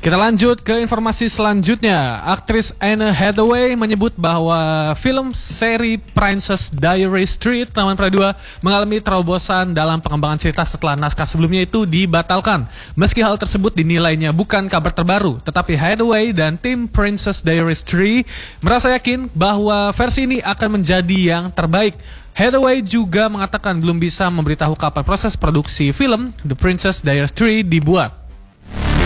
Kita lanjut ke informasi selanjutnya. Aktris Anne Hathaway menyebut bahwa film seri Princess Diaries 3 Taman Pera 2 mengalami terobosan dalam pengembangan cerita setelah naskah sebelumnya itu dibatalkan. Meski hal tersebut dinilainya bukan kabar terbaru, tetapi Hathaway dan tim Princess Diaries 3 merasa yakin bahwa versi ini akan menjadi yang terbaik. Hathaway juga mengatakan belum bisa memberitahu kapan proses produksi film The Princess Diaries 3 dibuat.